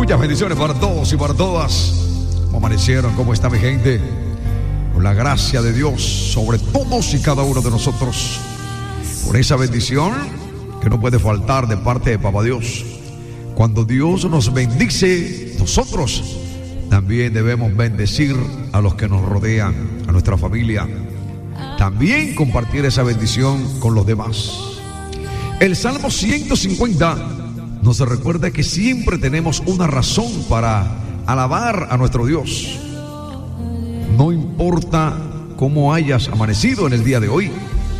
Muchas bendiciones para todos y para todas. ¿Cómo amanecieron? ¿Cómo está mi gente? Con la gracia de Dios sobre todos y cada uno de nosotros. Por esa bendición que no puede faltar de parte de Papá Dios. Cuando Dios nos bendice, nosotros también debemos bendecir a los que nos rodean, a nuestra familia. También compartir esa bendición con los demás. El Salmo 150 nos recuerda que siempre tenemos una razón para alabar a nuestro Dios. No importa cómo hayas amanecido en el día de hoy,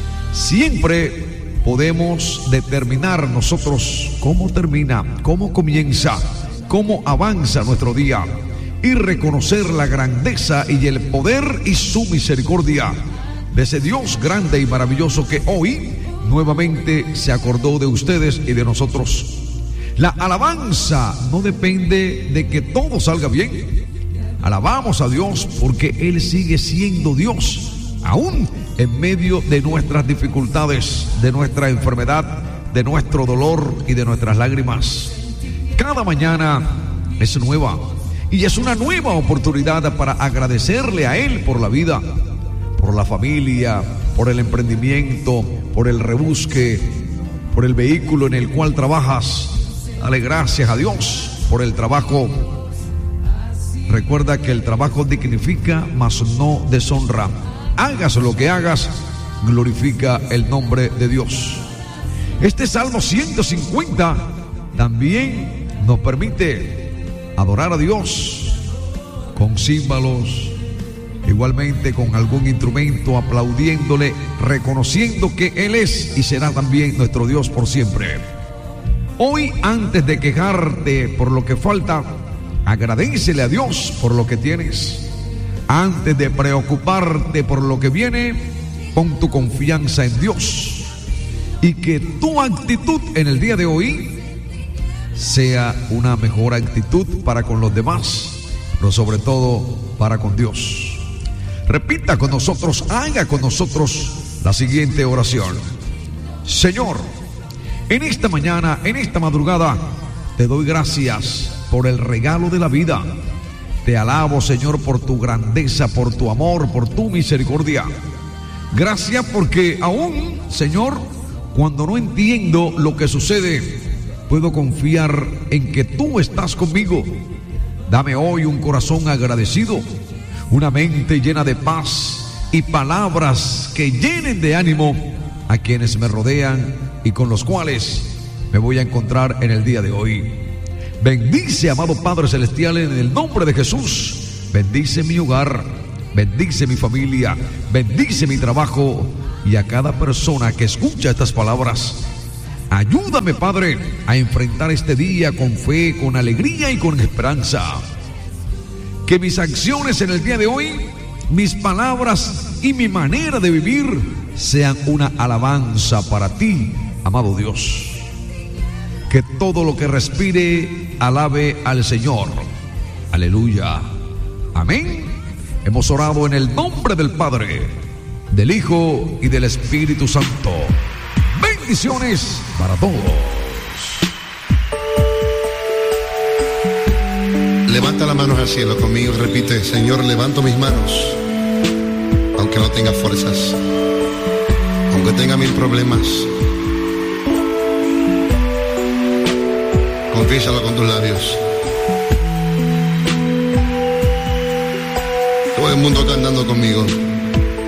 siempre podemos determinar nosotros cómo termina, cómo comienza, cómo avanza nuestro día y reconocer la grandeza y el poder y su misericordia de ese Dios grande y maravilloso que hoy nuevamente se acordó de ustedes y de nosotros. La alabanza no depende de que todo salga bien. Alabamos a Dios porque Él sigue siendo Dios, aún en medio de nuestras dificultades, de nuestra enfermedad, de nuestro dolor y de nuestras lágrimas. Cada mañana es nueva y es una nueva oportunidad para agradecerle a Él por la vida, por la familia, por el emprendimiento, por el rebusque, por el vehículo en el cual trabajas. Dale gracias a Dios por el trabajo. Recuerda que el trabajo dignifica, mas no deshonra. Hagas lo que hagas, glorifica el nombre de Dios. Este Salmo 150 también nos permite adorar a Dios con címbalos, igualmente con algún instrumento, aplaudiéndole, reconociendo que Él es y será también nuestro Dios por siempre. Hoy, antes de quejarte por lo que falta, agradécele a Dios por lo que tienes. Antes de preocuparte por lo que viene, pon tu confianza en Dios. Y que tu actitud en el día de hoy sea una mejor actitud para con los demás, pero sobre todo para con Dios. Repita con nosotros, haga con nosotros la siguiente oración. Señor, en esta mañana, en esta madrugada, te doy gracias por el regalo de la vida. Te alabo, Señor, por tu grandeza, por tu amor, por tu misericordia. Gracias porque aún, Señor, cuando no entiendo lo que sucede, puedo confiar en que tú estás conmigo. Dame hoy un corazón agradecido, una mente llena de paz y palabras que llenen de ánimo a quienes me rodean y con los cuales me voy a encontrar en el día de hoy. Bendice, amado Padre Celestial, en el nombre de Jesús. Bendice mi hogar, bendice mi familia, bendice mi trabajo y a cada persona que escucha estas palabras. Ayúdame, Padre, a enfrentar este día con fe, con alegría y con esperanza. Que mis acciones en el día de hoy, mis palabras y mi manera de vivir sean una alabanza para ti, amado Dios. Que todo lo que respire alabe al Señor. Aleluya. Amén. Hemos orado en el nombre del Padre, del Hijo y del Espíritu Santo. Bendiciones para todos. Levanta las manos al cielo conmigo, repite: Señor, levanto mis manos, aunque no tenga fuerzas, aunque tenga mil problemas. Confiésalo con tus labios. Todo el mundo cantando conmigo.